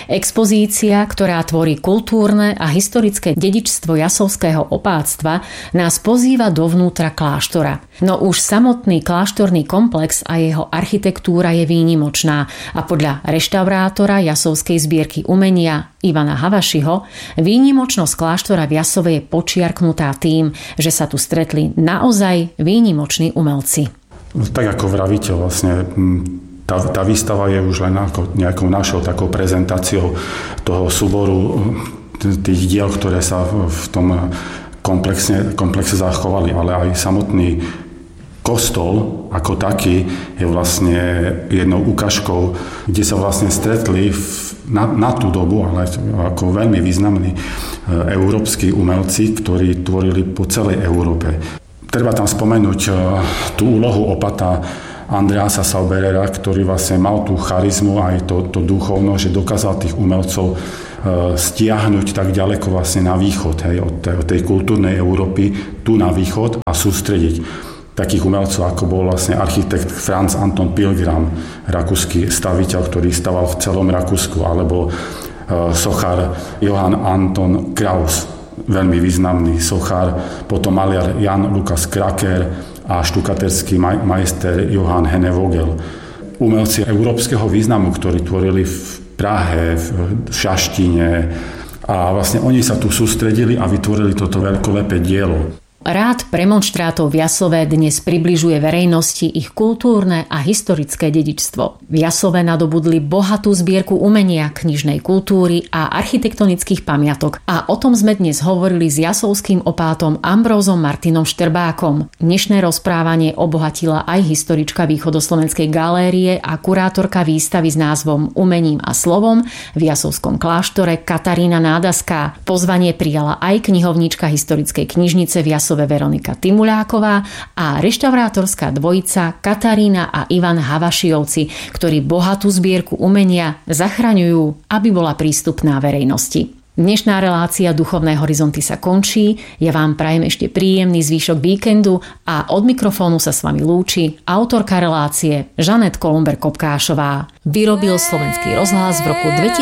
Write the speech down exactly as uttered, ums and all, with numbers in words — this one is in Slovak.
Expozícia, ktorá tvorí kultúrne a historické dedičstvo jasovského opáctva, nás pozýva dovnútra kláštora. No už samotný kláštorný komplex a jeho architektúra je výnimočná a podľa reštaurátora jasovskej zbierky umenia Ivana Havašiho výnimočnosť kláštora v Jasove je počiarknutá tým, že sa tu stretli naozaj výnimoční umelci. Tak ako vravíte, vlastne Tá, tá výstava je už len nejakou našou takou prezentáciou toho súboru tých diel, ktoré sa v tom komplexe, komplexe zachovali, ale aj samotný kostol ako taký je vlastne jednou ukážkou, kde sa vlastne stretli v, na, na tú dobu, ale ako veľmi významní európski umelci, ktorí tvorili po celej Európe. Treba tam spomenúť tú úlohu opata Andreasa Sauberera, ktorý vlastne mal tú charizmu aj to, to duchovno, že dokázal tých umelcov e, stiahnuť tak ďaleko vlastne na východ, hej, od, tej, od tej kultúrnej Európy tu na východ a sústrediť takých umelcov, ako bol vlastne architekt Franz Anton Pilgram, rakúsky staviteľ, ktorý staval v celom Rakúsku, alebo e, sochár Johann Anton Kraus, veľmi významný sochár, potom maliar Jan Lukas Kraker a štukaterský majster Johann Henne Vogel. Umelci európskeho významu, ktorí tvorili v Prahe, v Šaštine a vlastne oni sa tu sústredili a vytvorili toto veľkolepé dielo. Rád premonštrátov v Jasove dnes približuje verejnosti ich kultúrne a historické dedičstvo. V Jasove nadobudli bohatú zbierku umenia, knižnej kultúry a architektonických pamiatok. A o tom sme dnes hovorili s jasovským opátom Ambrózom Martinom Štrbákom. Dnešné rozprávanie obohatila aj historička Východoslovenskej galérie a kurátorka výstavy s názvom Umením a slovom v jasovskom kláštore Katarína Nádaská. Pozvanie prijala aj knihovníčka historickej knižnice v Jasove Veronika Timuľáková a reštaurátorská dvojica Katarína a Ivan Havašiovci, ktorí bohatú zbierku umenia zachraňujú, aby bola prístupná verejnosti. Dnešná relácia Duchovné horizonty sa končí. Ja vám prajem ešte príjemný zvyšok víkendu a od mikrofónu sa s vami lúči autorka relácie Žanet Kolumber-Kopkášová. Vyrobil Slovenský rozhlas v roku dvetisícdvanásť.